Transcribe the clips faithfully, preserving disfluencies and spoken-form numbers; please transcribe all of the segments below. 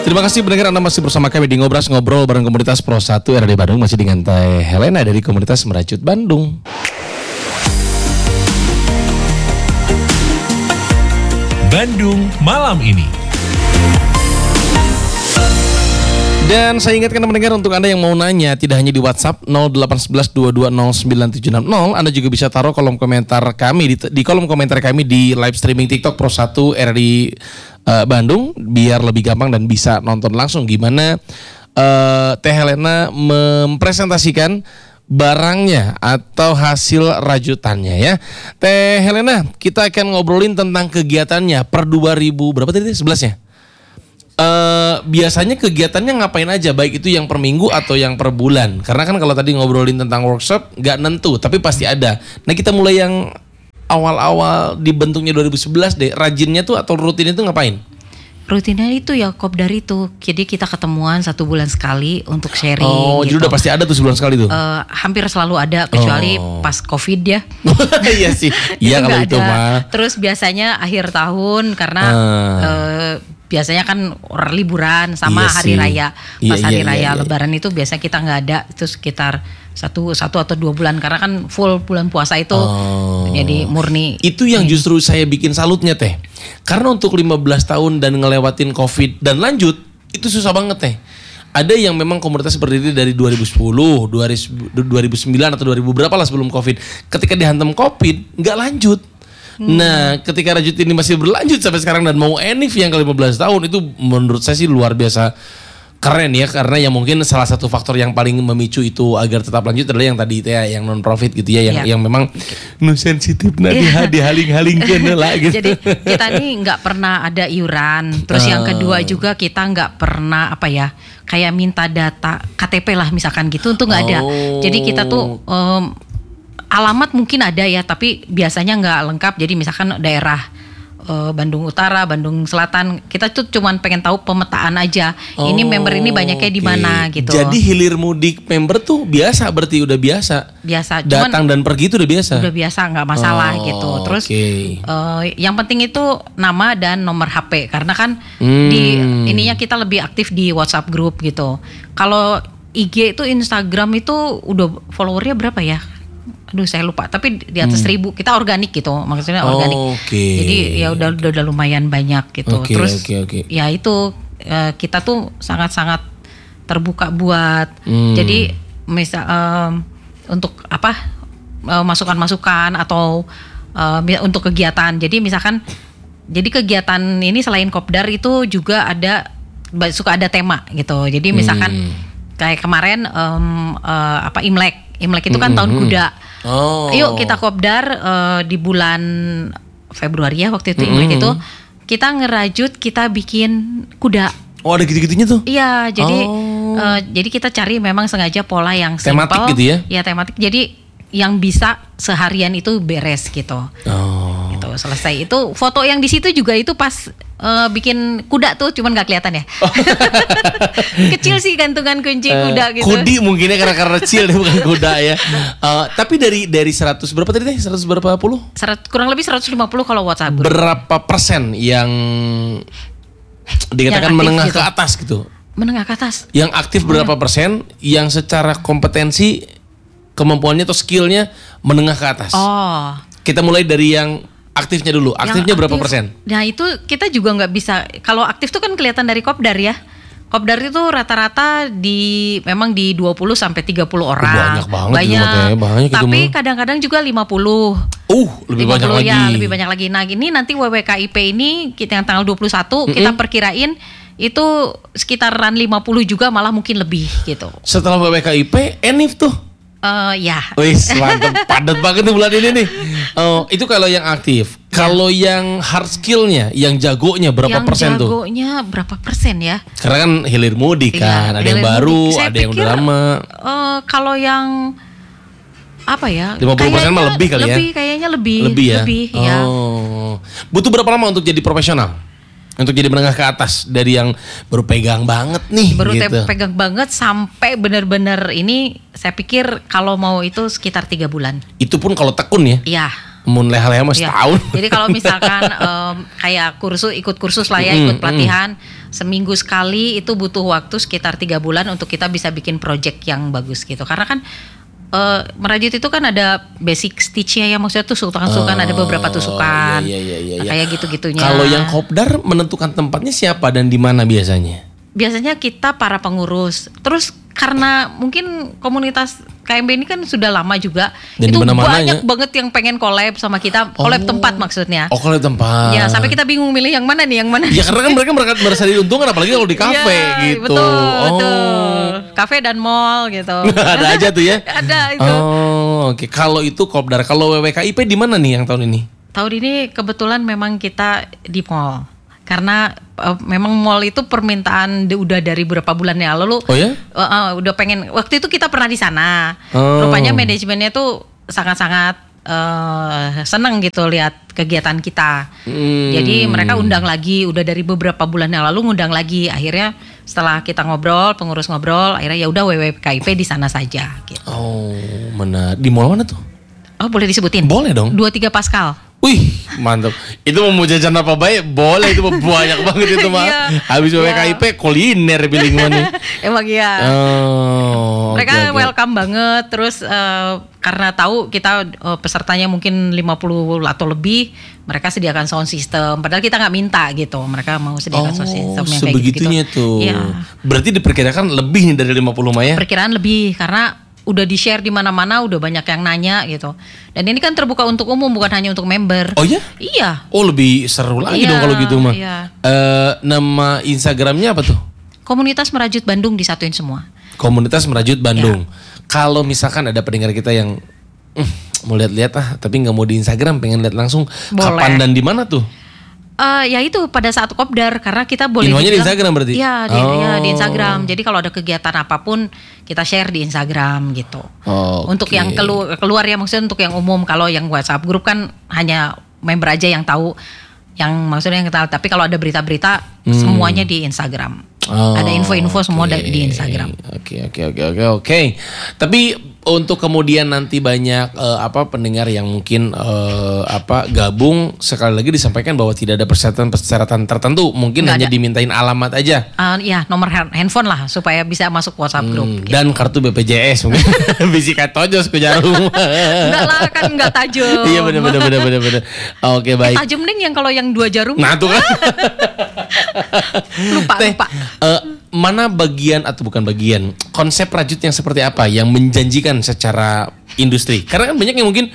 Terima kasih pendengar, Anda masih bersama kami di Ngobras Ngobrol bareng komunitas Pro satu R D Bandung, masih dengan Teh Helena dari komunitas Merajut Bandung. Bandung malam ini. Dan saya ingatkan mendengar, untuk Anda yang mau nanya tidak hanya di WhatsApp nol delapan satu satu dua dua nol sembilan tujuh enam nol, Anda juga bisa taruh kolom komentar kami di, di kolom komentar kami di live streaming TikTok Pro satu R D uh, Bandung, biar lebih gampang dan bisa nonton langsung gimana uh, Teh Helena mempresentasikan barangnya atau hasil rajutannya ya. Teh Helena, kita akan ngobrolin tentang kegiatannya per dua ribu berapa tadi? sebelas ya? Uh, biasanya kegiatannya ngapain aja, baik itu yang per minggu atau yang per bulan? Karena kan kalau tadi ngobrolin tentang workshop nggak nentu, tapi pasti ada. Nah, kita mulai yang awal-awal dibentuknya dua ribu sebelas deh. Rajinnya tuh atau rutin itu ngapain? Rutinnya itu ya kopdar itu. Jadi kita ketemuan satu bulan sekali untuk sharing. Oh, gitu. jadi udah pasti ada tuh sebulan sekali tuh? Uh, hampir selalu ada, kecuali oh. pas COVID ya. Iya sih. Iya kalau itu mah. Terus biasanya akhir tahun karena uh. Uh, biasanya kan orang liburan sama iya hari sih. raya. Pas iya, hari iya, raya iya, Lebaran iya. itu biasa kita nggak ada, itu sekitar satu satu atau dua bulan karena kan full bulan puasa itu. Oh. Jadi murni. Itu yang justru saya bikin salutnya Teh. Karena untuk lima belas tahun dan ngelewatin COVID dan lanjut itu susah banget Teh. Ada yang memang komunitas berdiri dari dua ribu sepuluh, dua ribu sembilan atau dua ribu berapa lah sebelum COVID. Ketika dihantam COVID nggak lanjut. Hmm. Nah, ketika Rajut ini masih berlanjut sampai sekarang dan mau Enif yang ke lima belas tahun, itu menurut saya sih luar biasa keren ya. Karena yang mungkin salah satu faktor yang paling memicu itu agar tetap lanjut adalah yang tadi ya, yang non profit gitu ya, yang ya. yang memang nu sensitif nah ya. dihaling-halingkeun lah gitu. Jadi kita nih nggak pernah ada iuran. Terus uh. yang kedua juga kita nggak pernah apa ya, kayak minta data K T P lah misalkan gitu, untuk nggak ada. Oh. Jadi kita tuh um, alamat mungkin ada ya, tapi biasanya nggak lengkap. Jadi misalkan daerah uh, Bandung Utara, Bandung Selatan, kita tuh cuman pengen tahu pemetaan aja. Oh, ini member ini banyaknya di mana gitu. Jadi hilir mudik member tuh biasa, berarti udah biasa. Biasa. Datang dan pergi itu udah biasa. Udah biasa, nggak masalah oh, gitu. Terus okay. uh, yang penting itu nama dan nomor H P, karena kan hmm. di ininya kita lebih aktif di WhatsApp group gitu. Kalau I G itu, Instagram itu udah followernya berapa ya? Aduh saya lupa, tapi di atas hmm. seribu. Kita organik gitu, maksudnya organik. Oh, okay. Jadi ya udah, udah udah lumayan banyak gitu. Okay, Terus okay, okay. ya itu uh, kita tuh sangat-sangat terbuka buat. Hmm. Jadi misal um, untuk apa uh, masukan-masukan atau uh, untuk kegiatan. Jadi misalkan, jadi kegiatan ini selain kopdar itu juga ada, suka ada tema gitu. Jadi misalkan hmm. kayak kemarin um, uh, apa Imlek. Imlek itu kan mm-hmm. tahun kuda. Oh. Yuk kita kopdar uh, di bulan Februari ya waktu itu mm-hmm. Imlek itu kita ngerajut, kita bikin kuda. Oh, ada gitu-gitunya tuh? Iya, jadi oh. uh, jadi kita cari memang sengaja pola yang simple. Tematik gitu ya? Iya, tematik. Jadi yang bisa seharian itu beres gitu. Oh. Gitu, selesai. Itu foto yang di situ juga itu pas uh, bikin kuda tuh, cuman nggak kelihatan ya. Oh. Kecil sih gantungan kunci uh, kuda gitu. Kudi mungkinnya karena karena kecil deh, bukan kuda ya. Uh, tapi dari dari seratus berapa tadi teh? seratus berapa puluh? Serat, kurang lebih seratus lima puluh kalau WhatsApp. Berapa persen yang dikatakan yang menengah gitu. Ke atas gitu? Menengah ke atas. Yang aktif berapa persen? Yang secara kompetensi, kemampuannya atau skillnya menengah ke atas? Oh. Kita mulai dari yang aktifnya dulu. Aktifnya aktif, berapa persen? Nah itu kita juga nggak bisa. Kalau aktif tuh kan kelihatan dari kopdar ya. Kopdar itu rata-rata di memang di dua puluh sampai tiga puluh orang. Banyak banget. Banyak. Juga, banyak tapi kadang-kadang juga lima puluh. Uh, lebih lima puluh, banyak ya, lagi. lebih banyak lagi. Nah, ini nanti W W K I P ini kita yang tanggal dua puluh satu mm-hmm. kita perkirain itu sekitaran lima puluh juga, malah mungkin lebih gitu. Setelah W W K I P, Enif tuh. Uh, ya. Wis, mantap, padat banget nih bulan ini nih. Oh, itu kalau yang aktif. Ya. Kalau yang hard skillnya, yang jagonya berapa yang persen tuh? Yang jagonya berapa persen ya? Karena kan hilir mudik kan, ya, ada yang baru, ada yang udah lama. Uh, kalau yang apa ya? lima puluh persen mah lebih kali lebih, ya? Lebih, kayaknya lebih. Lebih ya? Lebih, oh. ya. Butuh berapa lama untuk jadi profesional? Untuk jadi menengah ke atas, dari yang baru pegang banget nih baru gitu. pegang banget sampai benar-benar ini, saya pikir kalau mau itu sekitar tiga bulan. Itu pun kalau tekun ya? Iya. Mun leha-leha mas Ya. setahun. Jadi kalau misalkan em, kayak kursus, ikut kursus lah ya, ikut pelatihan seminggu sekali itu butuh waktu sekitar tiga bulan untuk kita bisa bikin project yang bagus gitu. Karena kan eh, merajut itu kan ada basic stitch-nya ya, maksudnya tusukan-tusukan, ada beberapa tusukan, iya, iya, iya, Nah, iya. kayak gitu-gitunya. Kalau yang kopdar menentukan tempatnya siapa dan di mana biasanya? Biasanya kita para pengurus. Terus karena mungkin komunitas K M B ini kan sudah lama juga, Dan itu dimana-mana banyak ya. banget yang pengen collab sama kita, collab Oh. tempat maksudnya. Oh kalau tempat. Ya sampai kita bingung milih yang mana nih, yang mana. Ya karena kan mereka mereka merasa diuntungkan apalagi kalau di kafe Iya, gitu. Betul, oh. betul. Kafe dan mall gitu. Ada aja tuh ya. Ada itu. Oh, oke. Kalau itu kopdar, kalau W W K I P di mana nih yang tahun ini? Tahun ini kebetulan memang kita di mall. Karena uh, memang mall itu permintaan di- udah dari beberapa bulan yang lalu. Oh ya? Uh, uh, udah pengen. Waktu itu kita pernah di sana. Oh. Rupanya manajemennya tuh sangat-sangat uh, seneng gitu lihat kegiatan kita. Hmm. Jadi mereka undang lagi. Udah dari beberapa bulan yang lalu ngundang lagi. Akhirnya setelah kita ngobrol, pengurus ngobrol, akhirnya ya udah W W K I P di sana saja. Gitu. Oh, mana? Di mall mana tuh? Oh boleh disebutin? Boleh dong. dua tiga Pascal. Wih, mantap. Itu mau jajan apa baik? Boleh, itu mah banyak banget itu mah. Iya. Habis W W K I P kuliner pilih mana? Emang iya. Oh. Mereka oke, oke. welcome banget. Terus eh, karena tahu kita eh, pesertanya mungkin lima puluh atau lebih, mereka sediakan sound system. Padahal kita nggak minta gitu. Mereka mau sediakan sound system Oh, yang kayak sebegitunya gitu. tuh. Iya. Berarti diperkirakan lebih nih dari lima puluh Maya? Perkiraan lebih karena udah di-share di mana-mana, udah banyak yang nanya gitu. Dan ini kan terbuka untuk umum, bukan hanya untuk member. Oh ya? Iya. Oh lebih seru lagi Iya, dong kalau gitu mah. iya. Eh, nama Instagramnya apa tuh? Komunitas Merajut Bandung disatuin semua. Komunitas Merajut Bandung. Ya. Kalau misalkan ada pendengar kita yang "Hmm, mau lihat-lihat ah, tapi nggak mau di Instagram, pengen lihat langsung. Boleh. Kapan dan di mana tuh? Eh ya itu pada saat kopdar karena kita boleh Infonya di dibilang- Instagram berarti? Iya di, Oh. ya, di Instagram. Jadi kalau ada kegiatan apapun kita share di Instagram gitu. Oh, Untuk oke. yang kelu- keluar ya maksudnya untuk yang umum. Kalau yang WhatsApp grup kan hanya member aja yang tahu. Yang maksudnya yang tahu. Tapi kalau ada berita-berita semuanya di Instagram. Oh, ada info-info semua oke. da- di Instagram. Oke oke oke oke oke. Tapi untuk kemudian nanti banyak eh, apa pendengar yang mungkin eh, apa gabung, sekali lagi disampaikan bahwa tidak ada persyaratan-persyaratan tertentu, mungkin Nggak hanya ada. dimintain alamat aja. Eh, ya nomor hand- handphone lah supaya bisa masuk WhatsApp grup. Hmm, gitu. dan kartu B P J S mungkin bisa tojos ke jarum. Enggak lah kan enggak tajam. Iya benar benar benar benar benar. Oke baik. Tajam nih yang kalau yang dua jarum. Nah tuh kan. Lupa, Teh, lupa. eh, mana bagian atau bukan bagian konsep rajut yang seperti apa yang menjanjikan secara industri? Karena kan banyak yang mungkin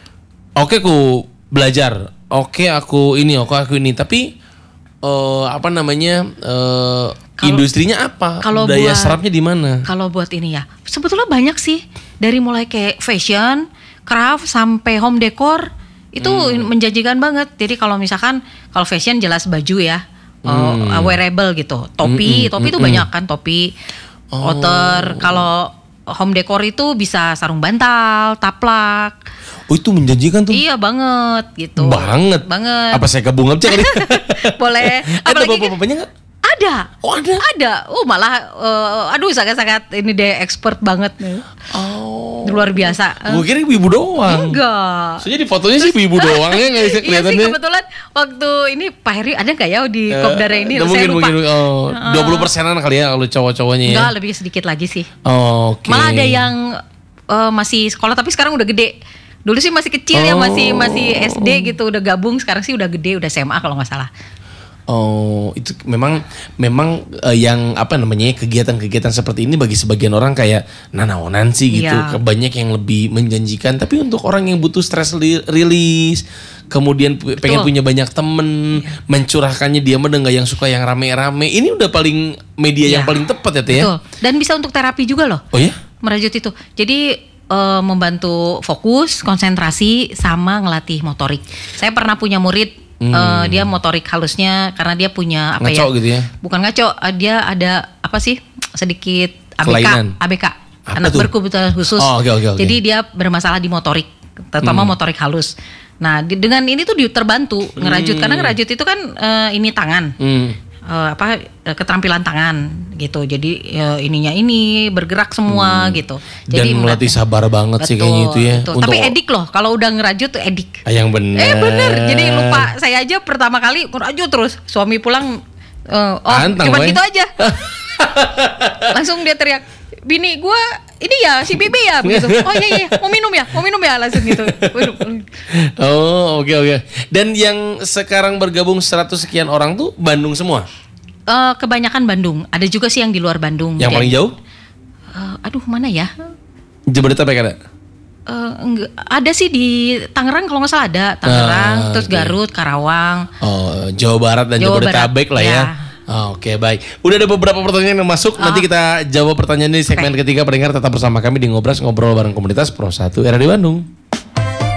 oke aku belajar, oke aku ini, oke aku ini, tapi eh, apa namanya eh, Kalau- industrinya apa? kalau Daya buat- serapnya di mana? Kalau buat ini ya, sebetulnya banyak sih. Dari mulai kayak fashion, craft sampai home decor itu Hmm. menjanjikan banget. Jadi kalau misalkan kalau fashion jelas baju ya, Hmm. uh, wearable gitu. Topi, topi itu banyak kan topi, Oh. outer. Kalau home decor itu bisa sarung bantal, taplak. Oh itu menjanjikan tuh. Iya banget gitu. Banget. Banget. Apa saya gabung aja kali? Boleh. Ada Apalagi bapak-bapaknya nggak? ada. Oh ada. Ada. Oh malah eh, aduh sangat-sangat ini deh expert banget nih. Oh. Luar biasa. Gue kira ibu doang. Enggak. Soalnya di fotonya sih ibu doang ya nggak bisa Iya sih kelihatannya. kebetulan waktu ini Pak Heri ada nggak ya di Eh, Kopdar ini? udah Saya mungkin, lupa. mungkin, oh, dua puluh persenan kali ya kalau cowok-cowoknya ya. Enggak, lebih sedikit lagi sih. Oh, oke. Malah ada yang eh, masih sekolah tapi sekarang udah gede. Dulu sih masih kecil ya, Oh. masih masih S D gitu, udah gabung. Sekarang sih udah gede, udah S M A kalau nggak salah. Oh, itu memang memang eh, yang apa namanya kegiatan-kegiatan seperti ini bagi sebagian orang kayak nanaonan sih gitu. Iya. Banyak yang lebih menjanjikan, tapi untuk orang yang butuh stress li- release, kemudian pu- pengen punya banyak temen, mencurahkannya dia mah nggak yang suka yang rame-rame. Ini udah paling media yang Iya. paling tepat ya Teh ya. Betul. Dan bisa untuk terapi juga loh. Oh ya? Merajut itu. Jadi eh, membantu fokus, konsentrasi, sama ngelatih motorik. Saya pernah punya murid, eh, dia motorik halusnya karena dia punya apa Ngaco ya? gitu ya? Bukan ngaco, eh, dia ada apa sih? Sedikit A B K, Kelainan. A B K, Apa anak tuh? berkebutuhan khusus. Oh, oke, oke, oke. Jadi dia bermasalah di motorik, terutama motorik halus. Nah, di- dengan ini tuh dia terbantu ngerajut, karena ngerajut itu kan eh, ini tangan. Hmm. eh, apa eh, keterampilan tangan gitu. Jadi eh, ininya ini bergerak semua gitu. Jadi Dan melatih melihatnya- sabar banget sih Betul, kayaknya itu ya. betul. Tapi edik loh, kalau udah ngerajut tuh edik. Ah, yang bener. Eh bener, jadi lupa. Saya aja pertama kali ngerajut terus. Suami pulang, eh, oh Anteng, cuma woy. gitu aja. Langsung dia teriak, bini gue ini ya si Bibi ya begitu. Oh iya iya, mau minum ya, mau minum ya langsung gitu. Waduh. Oh oke oke. Dan yang sekarang bergabung seratus sekian orang tuh Bandung semua? Eh, kebanyakan Bandung. Ada juga sih yang di luar Bandung. Yang Dan- paling jauh? Eh, aduh mana ya? Jabodetabek ada? Eh, enggak, ada sih di Tangerang kalau nggak salah ada. Tangerang, Ah, terus oke. Garut, Karawang. Oh Jawa Barat dan Jawa Jabodetabek Barat, lah ya. ya. Oh, Oke baik. Udah ada beberapa pertanyaan yang masuk. Nanti kita jawab pertanyaan di segmen ketiga. Pendengar tetap bersama kami di Ngobras Ngobrol bareng Komunitas Pro satu R A D Bandung.